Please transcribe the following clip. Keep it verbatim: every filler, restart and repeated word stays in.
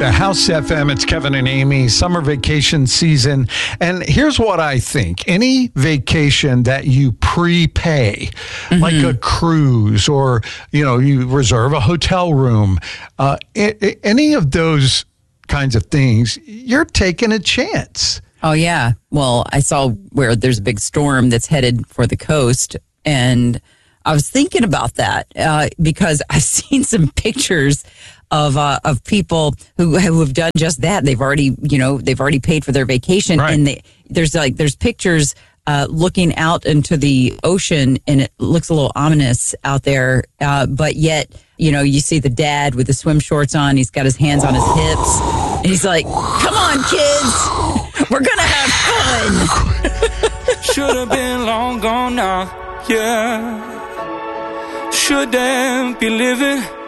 The House F M, it's Kevin and Amy, summer vacation season. And here's what I think. Any vacation that you prepay, mm-hmm. like a cruise or, you know, you reserve a hotel room, uh, any of those kinds of things, you're taking a chance. Oh, yeah. Well, I saw where there's a big storm that's headed for the coast, and I was thinking about that uh, because I've seen some pictures of uh, of people who who have done just that. They've already, you know, they've already paid for their vacation, right. and they, there's like there's pictures uh, looking out into the ocean, and it looks a little ominous out there. Uh, but yet, you know, you see the dad with the swim shorts on. He's got his hands on his hips, and he's like, "Come on, kids, we're gonna have fun." Should have been long gone now, yeah. Shouldn't be living